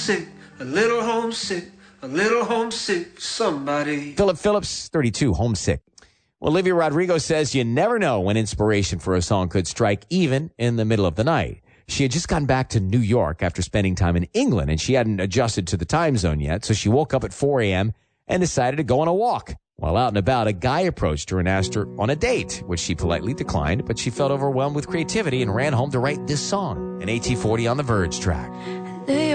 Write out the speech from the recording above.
homesick, a little homesick, a little homesick, somebody. Philip Phillips, 32, Homesick. Olivia Rodrigo says you never know when inspiration for a song could strike, even in the middle of the night. She had just gotten back to New York after spending time in England, and she hadn't adjusted to the time zone yet, so she woke up at 4 a.m. and decided to go on a walk. While out and about, a guy approached her and asked her on a date, which she politely declined, but she felt overwhelmed with creativity and ran home to write this song, an AT-40 on the Verge track.